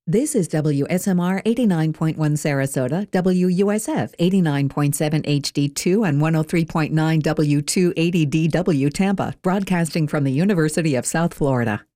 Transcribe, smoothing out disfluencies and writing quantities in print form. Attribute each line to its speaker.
Speaker 1: This is WSMR 89.1 Sarasota, WUSF 89.7 HD2 and 103.9 W280DW Tampa, broadcasting from the University of South Florida.